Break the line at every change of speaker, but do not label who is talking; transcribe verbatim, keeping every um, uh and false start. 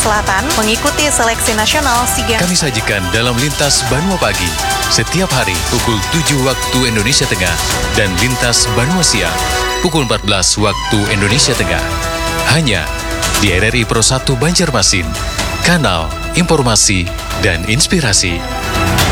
Selatan mengikuti seleksi nasional SEA Games.
Kami sajikan dalam Lintas Banua Pagi, setiap hari pukul tujuh waktu Indonesia Tengah, dan Lintas Banua Siang, pukul empat belas waktu Indonesia Tengah. Hanya di R R I Pro satu Banjarmasin, kanal informasi dan inspirasi.